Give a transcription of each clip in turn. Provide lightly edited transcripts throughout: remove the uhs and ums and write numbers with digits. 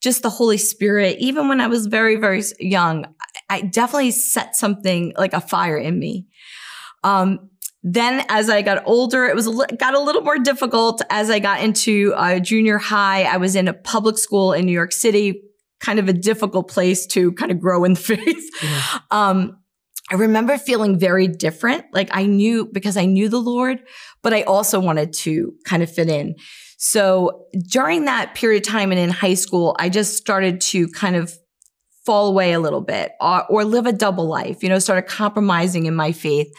just the Holy Spirit, even when I was very, very young, I definitely set something like a fire in me. Then as I got older, it got a little more difficult. As I got into junior high, I was in a public school in New York City, kind of a difficult place to kind of grow in faith. Yeah. I remember feeling very different. Like because I knew the Lord, but I also wanted to kind of fit in. So during that period of time and in high school, I just started to kind of fall away a little bit or live a double life, started compromising in my faith.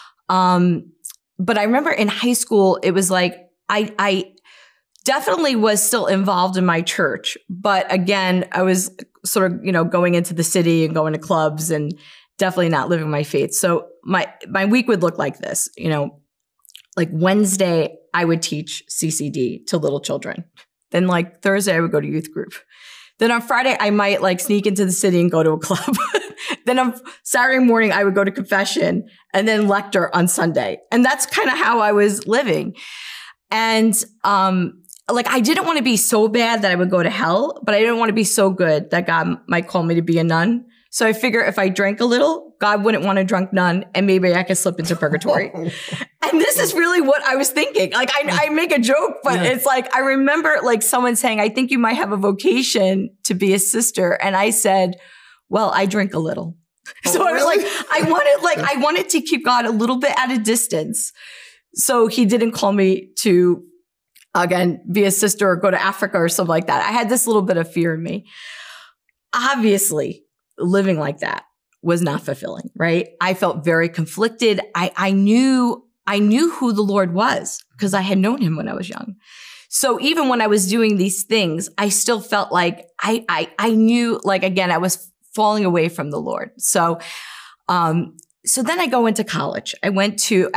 But I remember in high school, it was like, I definitely was still involved in my church. But again, I was sort of, going into the city and going to clubs and definitely not living my faith. So my week would look like this, like Wednesday, I would teach CCD to little children. Then like Thursday, I would go to youth group. Then on Friday, I might like sneak into the city and go to a club. Then on Saturday morning, I would go to confession and then lecture on Sunday. And that's kind of how I was living. And, like I didn't want to be so bad that I would go to hell, but I didn't want to be so good that God might call me to be a nun. So I figure if I drank a little, God wouldn't want a drunk nun and maybe I could slip into purgatory. And this is really what I was thinking. Like I make a joke, but It's like, I remember like someone saying, I think you might have a vocation to be a sister. And I said, well, I drink a little. So I was like, I wanted to keep God a little bit at a distance. So he didn't call me to, again, be a sister or go to Africa or something like that. I had this little bit of fear in me. Obviously, living like that was not fulfilling, right? I felt very conflicted. I knew who the Lord was because I had known him when I was young. So even when I was doing these things, I still felt like I knew, like, again, I was falling away from the Lord. So then I go into college. I went to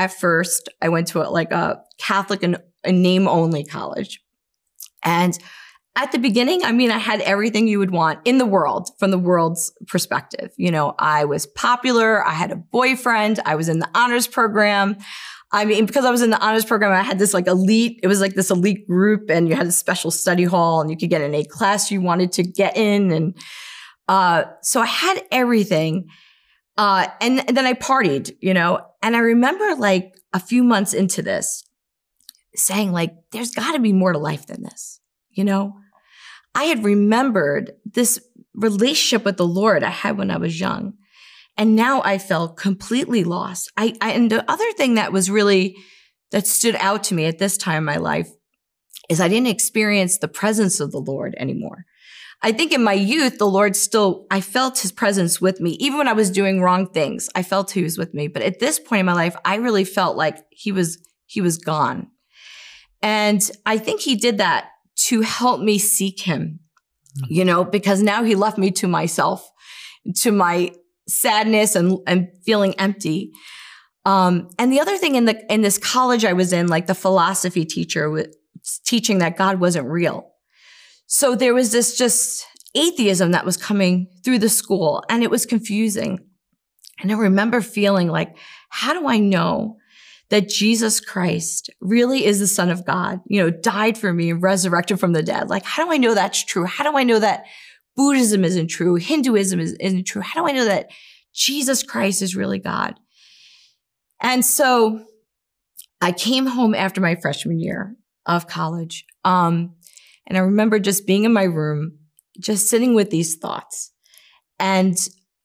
a Catholic and a name only college. And at the beginning, I had everything you would want in the world from the world's perspective. I was popular. I had a boyfriend. I was in the honors program. Because I was in the honors program, I had this it was like this elite group and you had a special study hall and you could get an A class you wanted to get in. And, so I had everything. And then I partied, and I remember like a few months into this saying like, there's gotta be more to life than this, I had remembered this relationship with the Lord I had when I was young. And now I felt completely lost. And the other thing that stood out to me at this time in my life is I didn't experience the presence of the Lord anymore. I think in my youth, the Lord I felt his presence with me. Even when I was doing wrong things, I felt he was with me. But at this point in my life, I really felt like he was gone. And I think he did that to help me seek him, because now he left me to myself, to my sadness and feeling empty. And the other thing in this college I was in, like the philosophy teacher was teaching that God wasn't real. So there was this just atheism that was coming through the school and it was confusing. And I remember feeling like, how do I know that Jesus Christ really is the Son of God, died for me and resurrected from the dead? Like, how do I know that's true? How do I know that Buddhism isn't true? Hinduism isn't true? How do I know that Jesus Christ is really God? And so I came home after my freshman year of college. And I remember just being in my room, just sitting with these thoughts and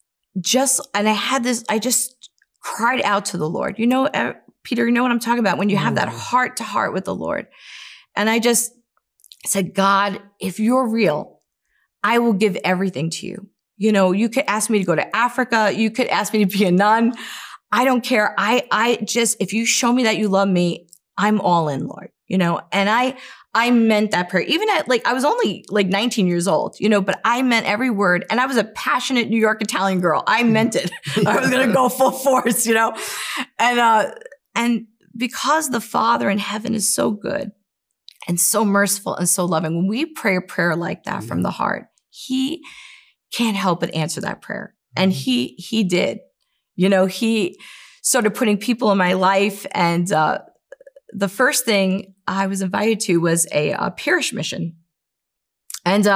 I just cried out to the Lord. Peter, you know what I'm talking about when you have that heart to heart with the Lord. And I just said, God, if you're real, I will give everything to you. You could ask me to go to Africa. You could ask me to be a nun. I don't care. If you show me that you love me, I'm all in, Lord, and I meant that prayer. Even at I was only 19 years old, but I meant every word. And I was a passionate New York Italian girl. I meant it. I was going to go full force, and because the Father in heaven is so good and so merciful and so loving, when we pray a prayer like that from the heart, he can't help but answer that prayer. And he did, he started putting people in my life. And, the first thing I was invited to was a parish mission. And